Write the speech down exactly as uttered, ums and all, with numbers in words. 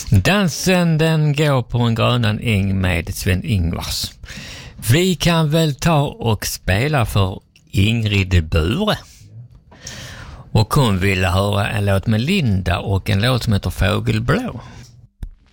Dansen den går på en grönan äng med Sven-Ingvars. Vi kan väl ta och spela för Ingrid Bure. Och hon ville höra en låt med Linda och en låt som heter Fågelblå.